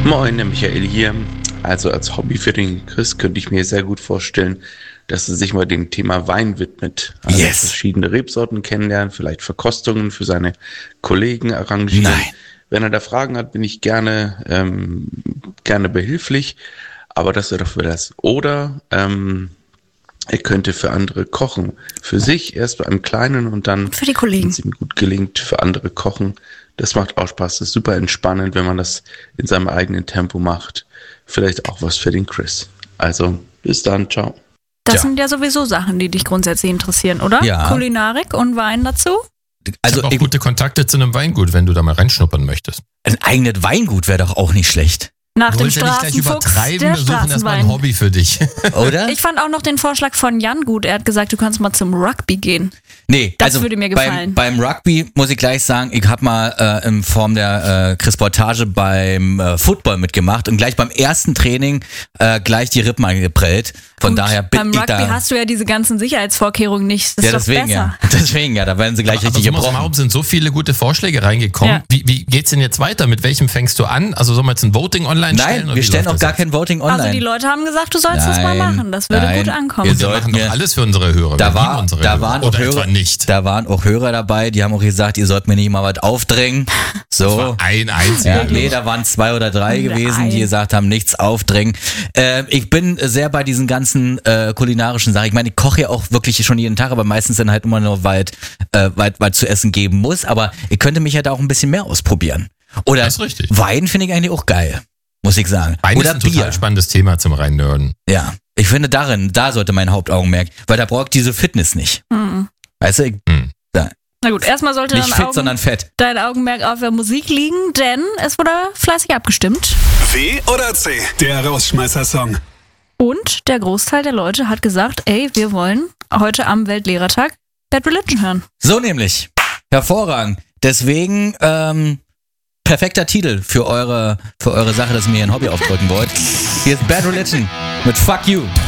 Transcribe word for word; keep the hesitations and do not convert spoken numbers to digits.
Moin, der Michael hier. Also als Hobby für den Chris könnte ich mir sehr gut vorstellen, dass er sich mal dem Thema Wein widmet. Also Yes. verschiedene Rebsorten kennenlernen, vielleicht Verkostungen für seine Kollegen arrangieren. Nein. Wenn er da Fragen hat, bin ich gerne ähm, gerne behilflich. Aber das wäre doch für das. Oder ähm, er könnte für andere kochen. Für sich erst bei einem Kleinen und dann, Für die Kollegen. wenn es ihm gut gelingt, für andere kochen. Das macht auch Spaß. Das ist super entspannend, wenn man das in seinem eigenen Tempo macht. Vielleicht auch was für den Chris. Also, bis dann. Ciao. Das Tja. sind ja sowieso Sachen, die dich grundsätzlich interessieren, oder? Ja. Kulinarik und Wein dazu? Also Also ich habe auch ich, gute Kontakte zu einem Weingut, wenn du da mal reinschnuppern möchtest. ein eigenes Weingut wäre doch auch nicht schlecht, Nach dem Wollte nicht gleich Straßenfuchs, übertreiben, der wir suchen erstmal ein Straßenwein. Hobby für dich. oder? Ich fand auch noch den Vorschlag von Jan gut. Er hat gesagt, du kannst mal zum Rugby gehen. Nee, Das also würde mir beim, gefallen. beim Rugby muss ich gleich sagen, ich habe mal äh, in Form der äh, Chris-Portage beim äh, Football mitgemacht und gleich beim ersten Training äh, gleich die Rippen angeprellt. Von Gut, daher bin beim ich Rugby da. hast du ja diese ganzen Sicherheitsvorkehrungen nicht. Das Ja, ist doch deswegen besser. ja. Deswegen ja, da werden sie gleich Aber richtig summa gebrochen. summarum sind so viele gute Vorschläge reingekommen. Ja. Wie, wie geht's denn jetzt weiter? Mit welchem fängst du an? Also sollen wir jetzt ein Voting online stellen? Nein, oder wir wie stellen läuft auch das gar jetzt? kein Voting online. Also die Leute haben gesagt, du sollst das mal Nein, machen. Das würde nein. gut ankommen. Ihr Wir sollten machen mir- doch alles für unsere Hörer. Da, wir war, lieben unsere da Hörer. waren auch Oder etwa Hörer, nicht. da waren auch Hörer dabei, die haben auch gesagt, ihr sollt mir nicht mal was aufdrängen. So. Das war ein einziger. Ja, nee, da waren zwei oder drei Nein. gewesen, die gesagt haben, nichts aufdrängen. Äh, ich bin sehr bei diesen ganzen äh, kulinarischen Sachen. Ich meine, ich koche ja auch wirklich schon jeden Tag, aber meistens dann halt immer nur, weil äh, was zu essen geben muss. Aber ich könnte mich ja da auch ein bisschen mehr ausprobieren. Oder Das ist richtig. Wein finde ich eigentlich auch geil, muss ich sagen. Wein Oder ist ein Bier. total spannendes Thema zum Reinnörden. Ja, ich finde darin, da sollte mein Hauptaugenmerk, weil da braucht diese Fitness nicht. Mhm. Weißt du, ich, Hm. da, Na gut, erstmal sollte nicht dein, fit, Augen, sondern fett. dein Augenmerk auf der Musik liegen, denn es wurde fleißig abgestimmt. W oder C? Der Rausschmeißer-Song. Und der Großteil der Leute hat gesagt, ey, wir wollen heute am Weltlehrertag Bad Religion hören. So nämlich. Hervorragend. Deswegen, ähm, perfekter Titel für eure, für eure Sache, dass ihr mir ein Hobby aufdrücken wollt. Hier ist Bad Religion mit Fuck You.